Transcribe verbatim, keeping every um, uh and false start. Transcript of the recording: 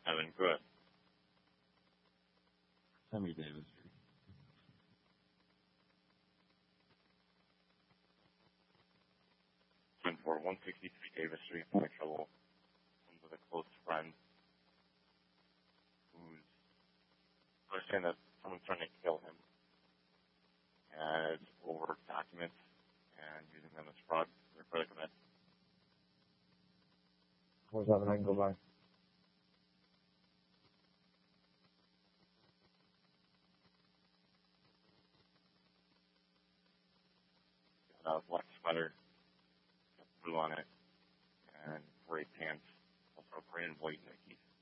Evan, good. Send me Davis. ten four one sixty-three Davis Street, my trouble. Comes with a close friend who's understand that someone's trying to kill him. And it's over documents and using them as fraud for credit commit. Where's that I can go by? Got a black sweater, got blue on it, and gray pants, also gray and white Nikes.